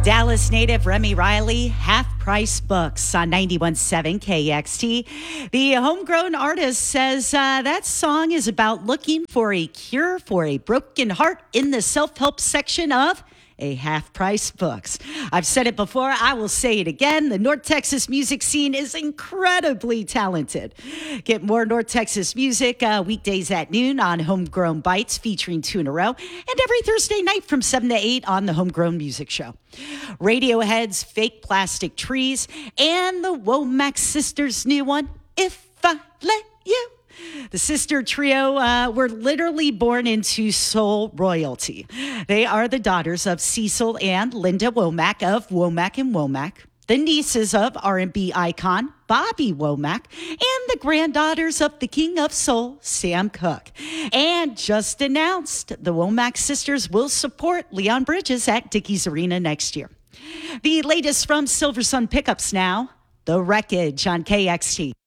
Dallas native Remy Riley, Half Price Books on 91.7 KXT. The homegrown artist says that song is about looking for a cure for a broken heart in the self-help section of a Half Price Books. I've said it before, I will say it again. The North Texas music scene is incredibly talented. Get more North Texas music weekdays at noon on Homegrown Bites featuring Two in a Row, and every Thursday night from 7 to 8 on the Homegrown Music Show. Radiohead's Fake Plastic Trees and the Womack Sisters' new one, If I Let You. The sister trio were literally born into soul royalty. They are the daughters of Cecil and Linda Womack of Womack and Womack, the nieces of R&B icon Bobby Womack, and the granddaughters of the King of Soul, Sam Cooke. And just announced, the Womack sisters will support Leon Bridges at Dickies Arena next year. The latest from Silver Sun Pickups now, The Wreckage on KXT.